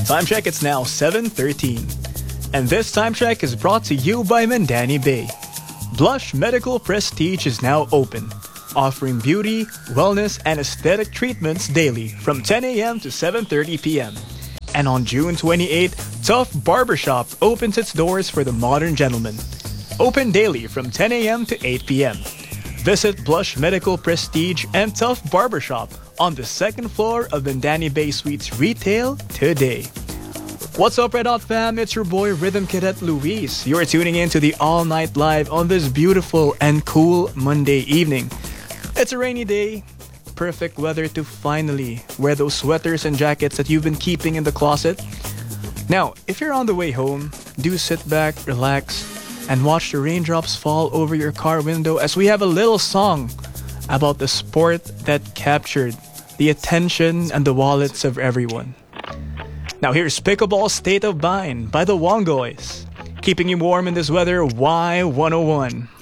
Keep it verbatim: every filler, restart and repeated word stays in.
Time check, it's now seven thirteen. And this time check is brought to you by Mandani Bay. Blush Medical Prestige is now open, offering beauty, wellness, and aesthetic treatments daily from ten a.m. to seven thirty p.m. And on June twenty-eighth, Tough Barbershop opens its doors for the modern gentleman. Open daily from ten a.m. to eight p.m. Visit Blush Medical Prestige and Tough Barbershop on the second floor of Mandani Bay Suites Retail today. What's up, Red Hot fam? It's your boy Rhythm Cadet Luis. You're tuning in to the All Night Live on this beautiful and cool Monday evening. It's a rainy day, perfect weather to finally wear those sweaters and jackets that you've been keeping in the closet. Now, if you're on the way home, do sit back, relax, and watch the raindrops fall over your car window as we have a little song about the sport that captured the attention and the wallets of everyone. Now here's Pickleball State of Mind by the Wongoys. Keeping you warm in this weather, Y one oh one.